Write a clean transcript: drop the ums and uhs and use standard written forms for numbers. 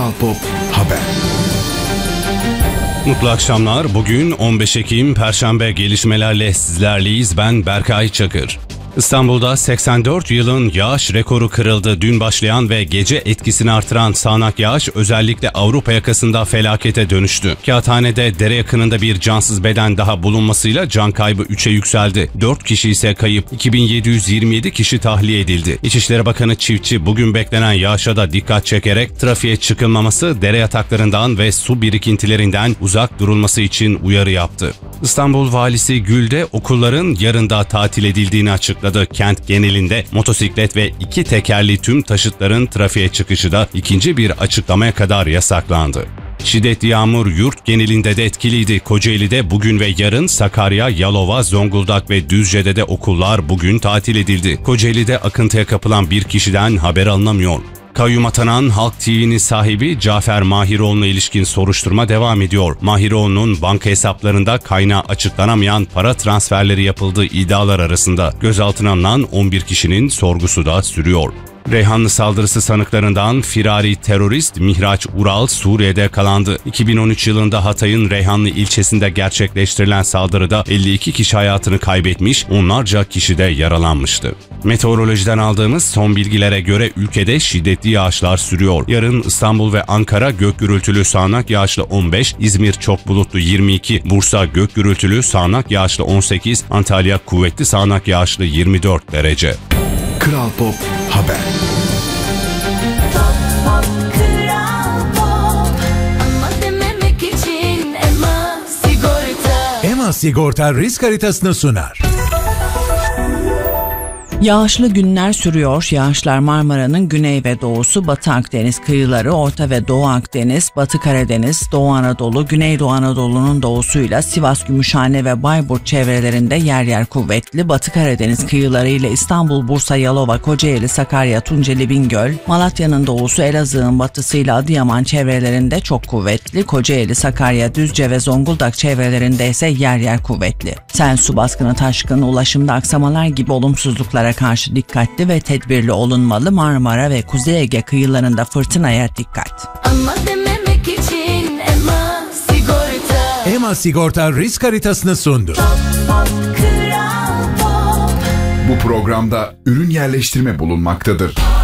Kral Pop Haber. Mutlu akşamlar. Bugün 15 Ekim Perşembe, gelişmelerle sizlerleyiz. Ben Berkay Çakır. İstanbul'da 84 yılın yağış rekoru kırıldı. Dün başlayan ve gece etkisini artıran sağanak yağış özellikle Avrupa yakasında felakete dönüştü. Kağıthane'de dere yakınında bir cansız beden daha bulunmasıyla can kaybı 3'e yükseldi. 4 kişi ise kayıp. 2727 kişi tahliye edildi. İçişleri Bakanı Çiftçi bugün beklenen yağışa da dikkat çekerek trafiğe çıkılmaması, dere yataklarından ve su birikintilerinden uzak durulması için uyarı yaptı. İstanbul Valisi Gül de okulların yarın da tatil edildiğini açıkladı. Kent genelinde motosiklet ve 2 tekerli tüm taşıtların trafiğe çıkışı da ikinci bir açıklamaya kadar yasaklandı. Şiddetli yağmur yurt genelinde de etkiliydi. Kocaeli'de bugün ve yarın, Sakarya, Yalova, Zonguldak ve Düzce'de de okullar bugün tatil edildi. Kocaeli'de akıntıya kapılan bir kişiden haber alınamıyor. Kayyum atanan Halk TV'nin sahibi Cafer Mahiroğlu'na ilişkin soruşturma devam ediyor. Mahiroğlu'nun banka hesaplarında kaynağı açıklanamayan para transferleri yapıldığı iddialar arasında gözaltına alınan 11 kişinin sorgusu da sürüyor. Reyhanlı saldırısı sanıklarından firari terörist Mihraç Ural Suriye'de yakalandı. 2013 yılında Hatay'ın Reyhanlı ilçesinde gerçekleştirilen saldırıda 52 kişi hayatını kaybetmiş, onlarca kişi de yaralanmıştı. Meteorolojiden aldığımız son bilgilere göre ülkede şiddetli yağışlar sürüyor. Yarın İstanbul ve Ankara gök gürültülü sağanak yağışlı 15, İzmir çok bulutlu 22, Bursa gök gürültülü sağanak yağışlı 18, Antalya kuvvetli sağanak yağışlı 24 derece. Kral Pop Haber. EMA Sigorta risk haritasını sunar. Yağışlı günler sürüyor. Yağışlar Marmara'nın güney ve doğusu, Batı Akdeniz kıyıları, Orta ve Doğu Akdeniz, Batı Karadeniz, Doğu Anadolu, Güneydoğu Anadolu'nun doğusuyla Sivas, Gümüşhane ve Bayburt çevrelerinde yer yer kuvvetli, Batı Karadeniz kıyıları ile İstanbul, Bursa, Yalova, Kocaeli, Sakarya, Tunceli, Bingöl, Malatya'nın doğusu, Elazığ'ın batısıyla Adıyaman çevrelerinde çok kuvvetli, Kocaeli, Sakarya, Düzce ve Zonguldak çevrelerinde ise yer yer kuvvetli. Sel, su baskını, taşkın, ulaşımda aksamalar gibi olumsuzluklara karşı dikkatli ve tedbirli olunmalı. Marmara ve Kuzey Ege kıyılarında fırtınaya dikkat. Ama dememek için EMA Sigorta. EMA Sigorta risk haritasını sundu. Bu programda ürün yerleştirme bulunmaktadır.